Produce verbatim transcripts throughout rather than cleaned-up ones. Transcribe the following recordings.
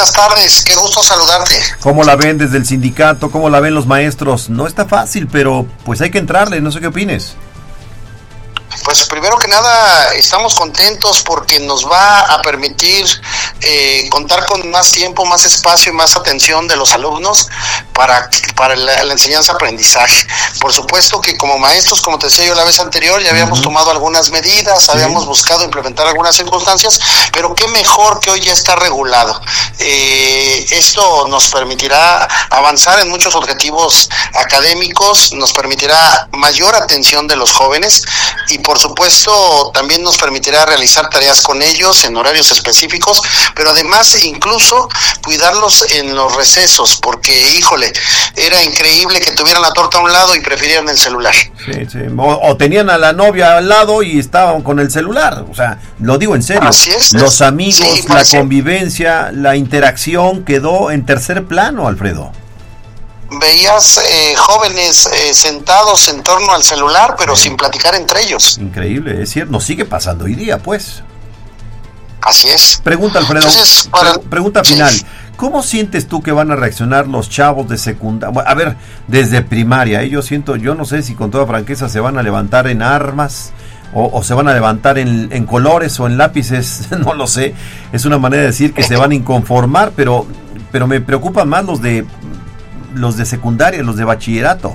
buenas tardes, qué gusto saludarte. ¿Cómo la ven desde el sindicato? ¿Cómo la ven los maestros? No está fácil, pero pues hay que entrarle, no sé qué opines. Pues primero que nada estamos contentos porque nos va a permitir eh, contar con más tiempo, más espacio y más atención de los alumnos para, para la, la enseñanza-aprendizaje. Por supuesto que como maestros, como te decía yo la vez anterior, ya habíamos uh-huh. tomado algunas medidas, sí. habíamos buscado implementar algunas circunstancias, pero qué mejor que hoy ya está regulado. Eh, esto nos permitirá avanzar en muchos objetivos académicos, nos permitirá mayor atención de los jóvenes y por supuesto también nos permitirá realizar tareas con ellos en horarios específicos, pero además incluso cuidarlos en los recesos, porque híjole, era increíble que tuvieran la torta a un lado y prefirieran el celular. Sí, sí. O, o tenían a la novia al lado y estaban con el celular, o sea, lo digo en serio. Así es. Los amigos, sí, la convivencia, la interacción quedó en tercer plano, Alfredo. Veías eh, jóvenes eh, sentados en torno al celular, pero sí. sin platicar entre ellos. Increíble, es cierto, nos sigue pasando hoy día, pues. Así es. Pregunta, Alfredo, Entonces, para... pre- pregunta sí. final. ¿Cómo sientes tú que van a reaccionar los chavos de secundaria? A ver, desde primaria, ¿eh? yo siento, yo no sé si con toda franqueza se van a levantar en armas o, o se van a levantar en, en colores o en lápices, no lo sé. Es una manera de decir que se van a inconformar, pero, pero me preocupan más los de... los de secundaria, los de bachillerato.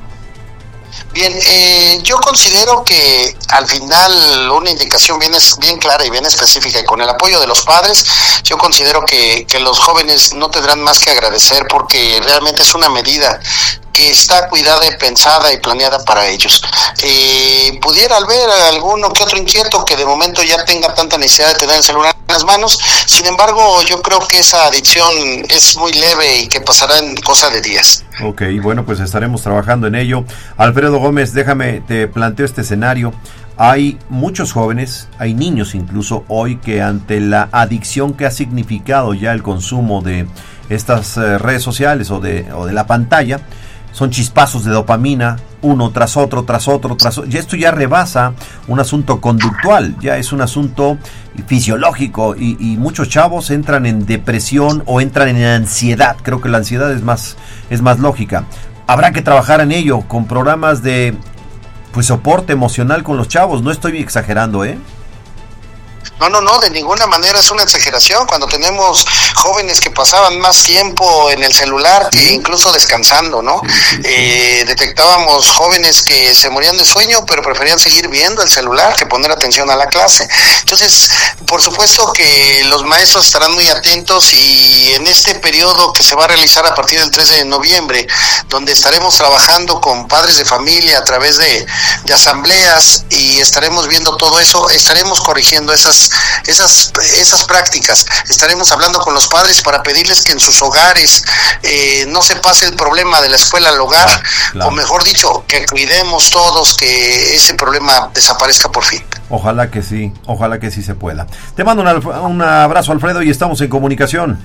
Bien, eh, yo considero que al final una indicación bien, es, bien clara y bien específica y con el apoyo de los padres, yo considero que, que los jóvenes no tendrán más que agradecer porque realmente es una medida que está cuidada y pensada y planeada para ellos. Eh, pudiera haber alguno que otro inquieto que de momento ya tenga tanta necesidad de tener el celular en las manos, sin embargo yo creo que esa adicción es muy leve y que pasará en cosa de días. Ok, bueno, pues estaremos trabajando en ello. Alfredo Gómez, déjame, te planteo este escenario. Hay muchos jóvenes, hay niños incluso hoy que ante la adicción que ha significado ya el consumo de estas eh, redes sociales o de, o de la pantalla, son chispazos de dopamina, uno tras otro, tras otro, tras otro. Y esto ya rebasa un asunto conductual, ya es un asunto fisiológico y, y muchos chavos entran en depresión o entran en ansiedad. Creo que la ansiedad es más, es más lógica. Habrá que trabajar en ello con programas de pues soporte emocional con los chavos. No estoy exagerando, ¿eh? No, no, no, de ninguna manera es una exageración cuando tenemos jóvenes que pasaban más tiempo en el celular que incluso descansando, ¿no? Sí, sí, sí. Eh, detectábamos jóvenes que se morían de sueño pero preferían seguir viendo el celular que poner atención a la clase. Entonces, por supuesto que los maestros estarán muy atentos y en este periodo que se va a realizar a partir del tres de noviembre, donde estaremos trabajando con padres de familia a través de, de asambleas y estaremos viendo todo eso, estaremos corrigiendo esas Esas, esas prácticas. Estaremos hablando con los padres para pedirles que en sus hogares eh, no se pase el problema de la escuela al hogar, claro, claro. o mejor dicho, que cuidemos todos que ese problema desaparezca por fin. Ojalá que sí, ojalá que sí se pueda. Te mando un, un abrazo, Alfredo, y estamos en comunicación.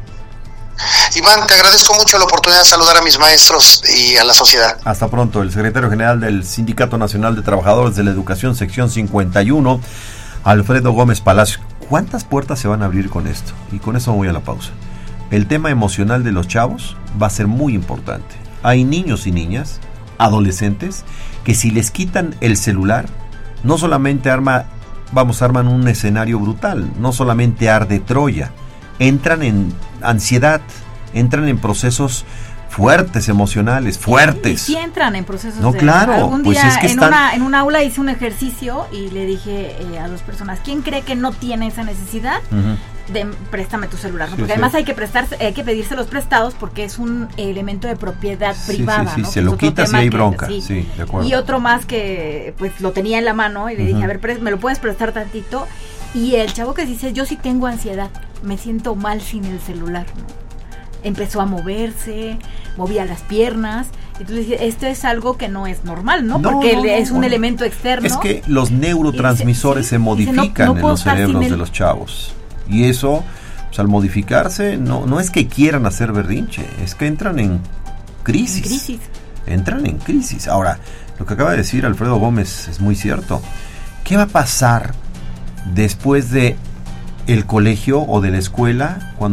Iván, te agradezco mucho la oportunidad de saludar a mis maestros y a la sociedad. Hasta pronto. El secretario general del Sindicato Nacional de Trabajadores de la Educación, sección cincuenta y uno, Alfredo Gómez Palacio. ¿Cuántas puertas se van a abrir con esto? Y con eso voy a la pausa. El tema emocional de los chavos va a ser muy importante. Hay niños y niñas, adolescentes, que si les quitan el celular, no solamente arma, vamos, arman un escenario brutal, no solamente arde Troya, entran en ansiedad, entran en procesos fuertes, emocionales, fuertes. Y sí entran en procesos no, de... claro, Algún pues día es que en, están... una, en una aula hice un ejercicio y le dije eh, a dos personas, ¿quién cree que no tiene esa necesidad? Uh-huh. De préstame tu celular, ¿no? Sí, Porque sí. además hay que prestar, hay que pedirse los prestados porque es un elemento de propiedad sí, privada, sí, sí, ¿no? se lo quitas y hay bronca, sí. sí, de acuerdo. Y otro más que pues lo tenía en la mano y le uh-huh. dije, a ver, pre- ¿me lo puedes prestar tantito? Y el chavo que dice, yo sí tengo ansiedad, me siento mal sin el celular, ¿no? Empezó a moverse, movía las piernas. Entonces, esto es algo que no es normal, ¿no? no Porque no, no, es un bueno. elemento externo. Es que los neurotransmisores dice, se sí, modifican dice, no, no en los cerebros el... de los chavos. Y eso, pues, al modificarse, no, no es que quieran hacer berrinche, es que entran en crisis. En crisis. Entran en crisis. Ahora, lo que acaba de decir Alfredo Gómez es muy cierto. ¿Qué va a pasar después de el colegio o de la escuela cuando ya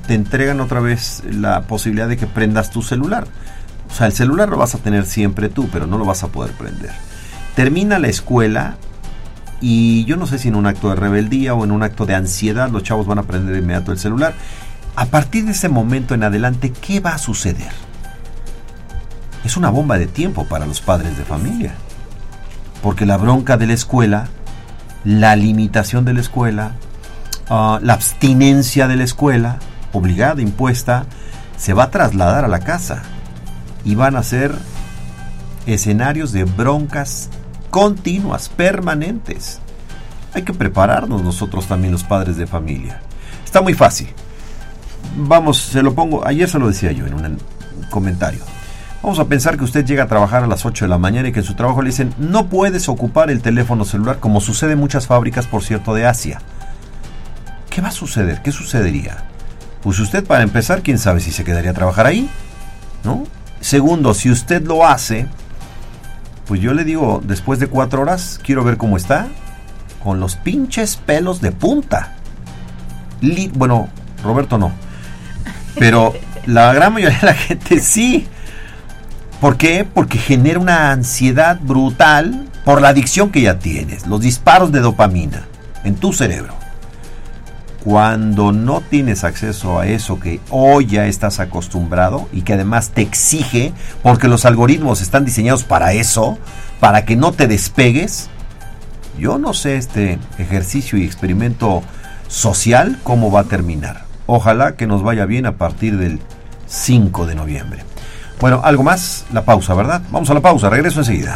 te entregan otra vez la posibilidad de que prendas tu celular. O sea, el celular lo vas a tener siempre tú, pero no lo vas a poder prender. Termina la escuela y yo no sé si en un acto de rebeldía o en un acto de ansiedad los chavos van a prender de inmediato el celular. A partir de ese momento en adelante, ¿qué va a suceder? Es una bomba de tiempo para los padres de familia. Porque la bronca de la escuela, la limitación de la escuela, uh, la abstinencia de la escuela, obligada, impuesta, se va a trasladar a la casa. Y van a ser escenarios de broncas continuas, permanentes. Hay que prepararnos nosotros también, los padres de familia. Está muy fácil. Vamos, se lo pongo, ayer se lo decía yo en un comentario. Vamos a pensar que usted llega a trabajar a las ocho de la mañana y que en su trabajo le dicen no puedes ocupar el teléfono celular, como sucede en muchas fábricas, por cierto, de Asia. ¿Qué va a suceder? ¿Qué sucedería? Pues usted, para empezar, quién sabe si se quedaría a trabajar ahí, ¿no? Segundo, si usted lo hace, pues yo le digo, después de cuatro horas, quiero ver cómo está, con los pinches pelos de punta. Li- bueno, Roberto no, pero la gran mayoría de la gente sí. ¿Por qué? Porque genera una ansiedad brutal por la adicción que ya tienes, los disparos de dopamina en tu cerebro. Cuando no tienes acceso a eso que hoy ya estás acostumbrado y que además te exige, porque los algoritmos están diseñados para eso, para que no te despegues, yo no sé este ejercicio y experimento social cómo va a terminar. Ojalá que nos vaya bien a partir del cinco de noviembre. Bueno, algo más, la pausa, ¿verdad? Vamos a la pausa, regreso enseguida.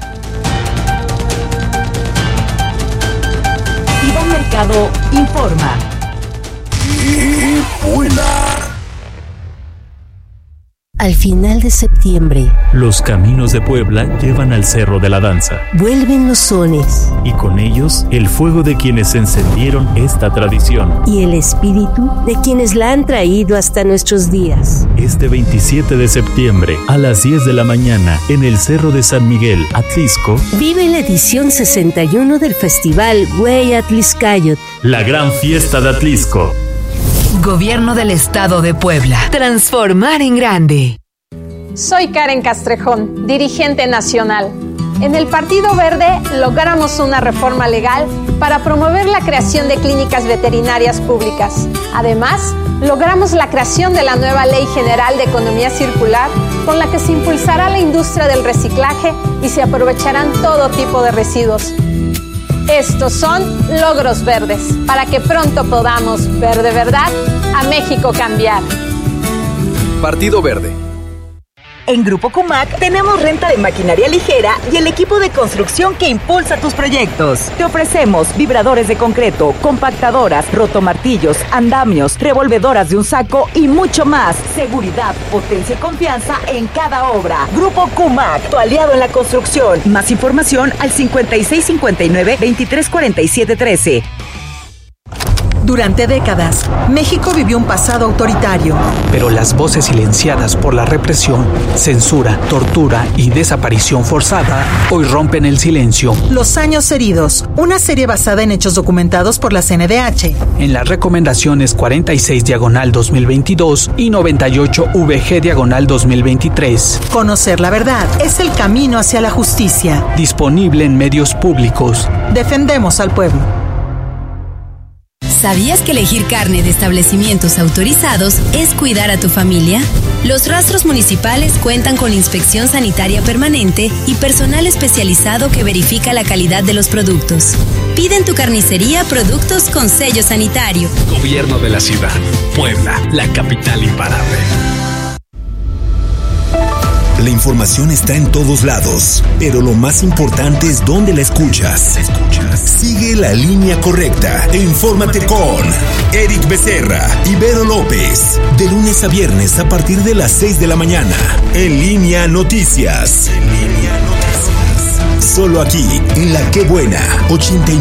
Iván Mercado informa. ¡Qué buena! Al final de septiembre, los caminos de Puebla llevan al Cerro de la Danza. Vuelven los sones. Y con ellos, el fuego de quienes encendieron esta tradición. Y el espíritu de quienes la han traído hasta nuestros días. Este veintisiete de septiembre, a las diez de la mañana, en el Cerro de San Miguel, Atlisco, vive la edición sesenta y uno del Festival Güey Atliscayot. La gran fiesta de Atlisco. Gobierno del Estado de Puebla. Transformar en grande. Soy Karen Castrejón, dirigente nacional. En el Partido Verde logramos una reforma legal para promover la creación de clínicas veterinarias públicas. Además, logramos la creación de la nueva Ley General de Economía Circular, con la que se impulsará la industria del reciclaje y se aprovecharán todo tipo de residuos. Estos son logros verdes, para que pronto podamos ver de verdad a México cambiar. Partido Verde. En Grupo Cumac tenemos renta de maquinaria ligera y el equipo de construcción que impulsa tus proyectos. Te ofrecemos vibradores de concreto, compactadoras, rotomartillos, andamios, revolvedoras de un saco y mucho más. Seguridad, potencia y confianza en cada obra. Grupo Cumac, tu aliado en la construcción. Más información al cincuenta y seis cincuenta y nueve veintitrés cuarenta y siete trece. Durante décadas, México vivió un pasado autoritario. Pero las voces silenciadas por la represión, censura, tortura y desaparición forzada hoy rompen el silencio. Los años heridos, una serie basada en hechos documentados por la C N D H. En las recomendaciones cuarenta y seis diagonal dos mil veintidós y noventa y ocho V G diagonal dos mil veintitrés. Conocer la verdad es el camino hacia la justicia. Disponible en medios públicos. Defendemos al pueblo. ¿Sabías que elegir carne de establecimientos autorizados es cuidar a tu familia? Los rastros municipales cuentan con inspección sanitaria permanente y personal especializado que verifica la calidad de los productos. Pide en tu carnicería productos con sello sanitario. Gobierno de la ciudad. Puebla, la capital imparable. La información está en todos lados, pero lo más importante es dónde la escuchas. escuchas. Sigue la línea correcta e infórmate con Eric Becerra y Vero López. De lunes a viernes a partir de las seis de la mañana. En Línea Noticias. En Línea Noticias. Solo aquí, en La Qué Buena, ochenta y nueve.